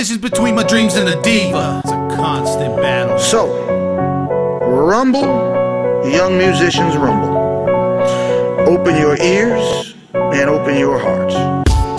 This is between my dreams and the diva. It's a constant battle. So, rumble, young musicians rumble. Open your ears and open your hearts.